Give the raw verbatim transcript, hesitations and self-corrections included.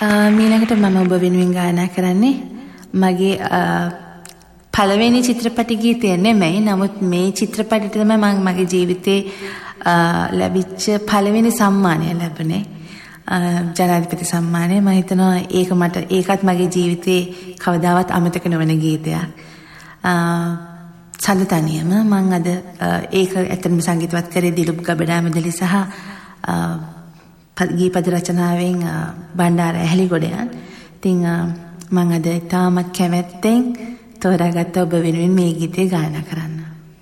මීළඟට මම ඔබ වෙනුවෙන් ගායනා කරන්නේ මගේ පළවෙනි චිත්‍රපට ගීතය නෙමෙයි. නමුත් මේ චිත්‍රපටයට තමයි මම මගේ ජීවිතේ ලැබිච්ච පළවෙනි සම්මානය ලැබුණේ. ජනාධිපති සම්මානය. මම හිතනවා ඒක මට ඒකත් මගේ ජීවිතේ කවදාවත් අමතක නොවන ගීතයක්. සඳතනියම මම අද ඒක ඇත්තටම සංගීතවත් කරේ දිලුප් ගබඩාමුදලි සහ ගීපද රචනාවෙන් බණ්ඩාර ඇහැලිගොඩයන්. ඉතින් මම අද තාමත් කැමැත්තෙන් තෝරාගත්ත ඔබ වෙනුවෙන් මේ ගීතය ගායනා කරන්න.